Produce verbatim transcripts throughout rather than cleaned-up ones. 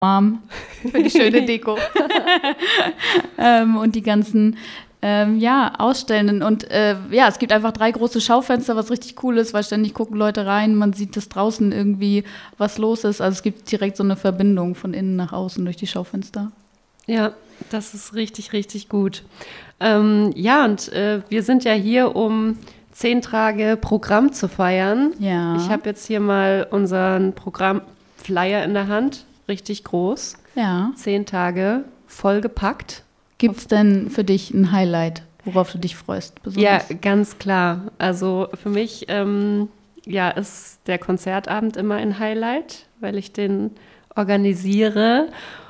warm für die schöne Deko. ähm, und die ganzen ähm, ja, Ausstellenden. Und äh, ja, es gibt einfach drei große Schaufenster, was richtig cool ist, weil ständig gucken Leute rein. Man sieht, dass draußen irgendwie was los ist. Also es gibt direkt so eine Verbindung von innen nach außen durch die Schaufenster. Ja, das ist richtig, richtig gut. Ähm, ja, und äh, wir sind ja hier, um zehn Tage Programm zu feiern. Ja. Ich habe jetzt hier mal unseren Programmflyer in der Hand, richtig groß. Ja. Zehn Tage vollgepackt. Gibt es denn für dich ein Highlight, worauf du dich freust? Besonders? Ja, ganz klar. Also für mich ähm, ja, ist der Konzertabend immer ein Highlight, weil ich den organisiere.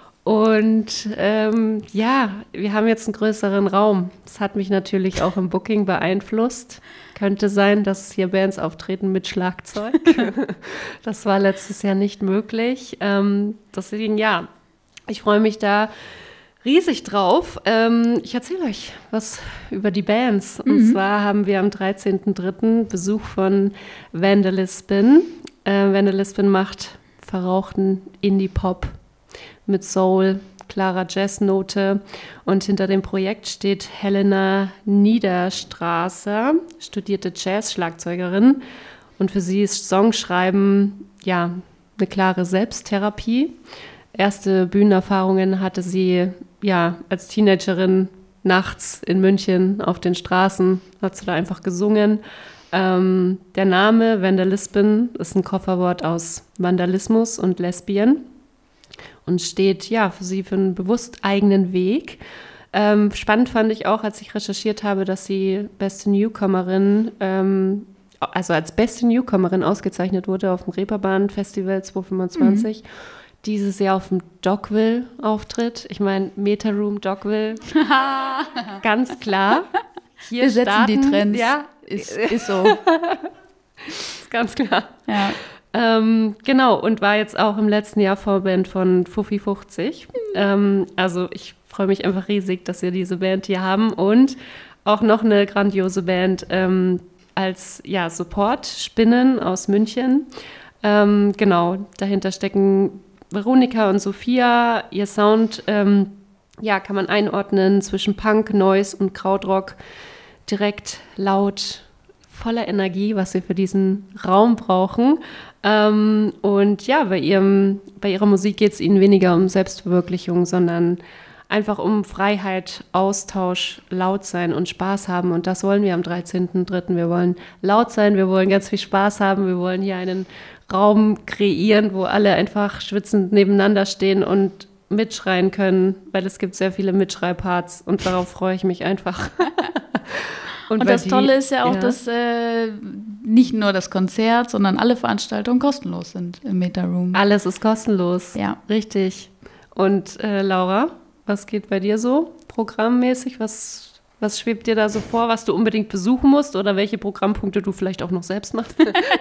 Und ähm, ja, wir haben jetzt einen größeren Raum. Das hat mich natürlich auch im Booking beeinflusst. Könnte sein, dass hier Bands auftreten mit Schlagzeug. Das war letztes Jahr nicht möglich. Ähm, deswegen, ja, ich freue mich da riesig drauf. Ähm, ich erzähle euch was über die Bands. Und mhm. zwar haben wir am dreizehnten dritten Besuch von Vandalisbin. Äh, Vandalisbin macht verrauchten Indie-Pop mit Soul, klarer Jazznote. Und hinter dem Projekt steht Helena Niederstrasser, studierte Jazz-Schlagzeugerin. Und für sie ist Songschreiben ja eine klare Selbsttherapie. Erste Bühnenerfahrungen hatte sie ja als Teenagerin nachts in München auf den Straßen, hat sie da einfach gesungen. Ähm, der Name Vandalisbin ist ein Kofferwort aus Vandalismus und Lesbien und steht ja für sie für einen bewusst eigenen Weg. Ähm, spannend fand ich auch, als ich recherchiert habe, dass sie beste Newcomerin, ähm, also als beste Newcomerin ausgezeichnet wurde auf dem Reeperbahn Festival zweitausendfünfundzwanzig. Mhm. Dieses Jahr auf dem Dogville-Auftritt. Ich meine, Metaroom, Dogville, ganz klar. Hier Wir setzen starten, die Trends. Ja, ist, ist so. Ist ganz klar. Ja. Ähm, genau, und war jetzt auch im letzten Jahr Vorband von Fuffi fünfzig. Mhm. Ähm, also ich freue mich einfach riesig, dass wir diese Band hier haben und auch noch eine grandiose Band ähm, als ja, Support, Spinnen aus München. Ähm, genau, dahinter stecken Veronika und Sophia. Ihr Sound ähm, ja, kann man einordnen zwischen Punk, Noise und Krautrock. Direkt, laut, voller Energie, was wir für diesen Raum brauchen. Ähm, und ja, bei, ihrem, bei ihrer Musik geht es ihnen weniger um Selbstverwirklichung, sondern einfach um Freiheit, Austausch, laut sein und Spaß haben. Und das wollen wir am dreizehnten dritten Wir wollen laut sein, wir wollen ganz viel Spaß haben, wir wollen hier einen Raum kreieren, wo alle einfach schwitzend nebeneinander stehen und mitschreien können, weil es gibt sehr viele Mitschreiparts und darauf freue ich mich einfach. und und das die, Tolle ist ja auch, ja. dass äh, nicht nur das Konzert, sondern alle Veranstaltungen kostenlos sind im Metaroom. Alles ist kostenlos, ja, richtig. Und äh, Laura, was geht bei dir so programmmäßig? Was, was schwebt dir da so vor, was du unbedingt besuchen musst oder welche Programmpunkte du vielleicht auch noch selbst machst?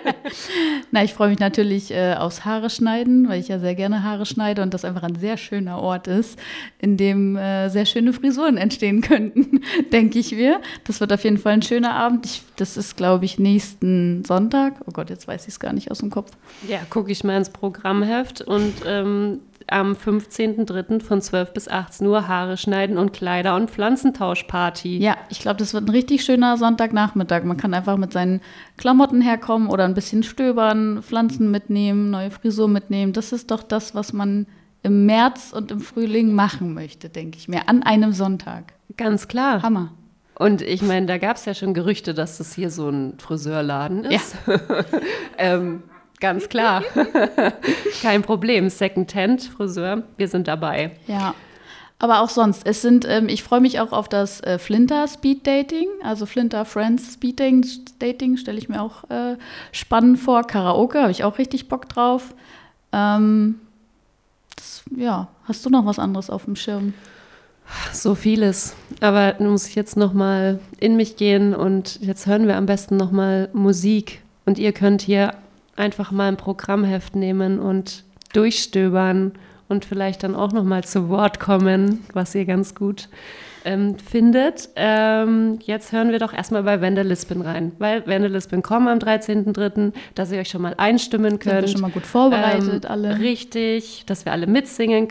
Na, ich freue mich natürlich äh, aufs Haare schneiden, weil ich ja sehr gerne Haare schneide und das einfach ein sehr schöner Ort ist, in dem äh, sehr schöne Frisuren entstehen könnten, denke ich mir. Das wird auf jeden Fall ein schöner Abend. Ich, das ist, glaube ich, nächsten Sonntag. Oh Gott, jetzt weiß ich es gar nicht aus dem Kopf. Ja, gucke ich mal ins Programmheft und ähm, am fünfzehnten dritten von zwölf bis achtzehn Uhr Haare schneiden und Kleider- und Pflanzentauschparty. Ja, ich glaube, das wird ein richtig schöner Sonntagnachmittag. Man kann einfach mit seinen Klamotten herkommen oder ein bisschen stöbern, Pflanzen mitnehmen, neue Frisur mitnehmen. Das ist doch das, was man im März und im Frühling machen möchte, denke ich mir, an einem Sonntag. Ganz klar. Hammer. Und ich meine, da gab es ja schon Gerüchte, dass das hier so ein Friseurladen ist. Ja. ähm, Ganz klar. Kein Problem. Secondhand, Friseur, wir sind dabei. Ja, aber auch sonst. Es sind, ähm, ich freue mich auch auf das äh, Flinter Speed Dating, also Flinter Friends Speed Dating, stelle ich mir auch äh, spannend vor. Karaoke habe ich auch richtig Bock drauf. Ähm, das, ja, hast du noch was anderes auf dem Schirm? So vieles. Aber dann muss ich jetzt noch mal in mich gehen und jetzt hören wir am besten noch mal Musik. Und ihr könnt hier einfach mal ein Programmheft nehmen und durchstöbern und vielleicht dann auch nochmal zu Wort kommen, was ihr ganz gut ähm, findet. Ähm, jetzt hören wir doch erstmal bei When the Lisbon rein, weil When the Lisbon kommen am dreizehnten dritten, dass ihr euch schon mal einstimmen könnt. Sind wir schon mal gut vorbereitet, ähm, alle. Richtig, dass wir alle mitsingen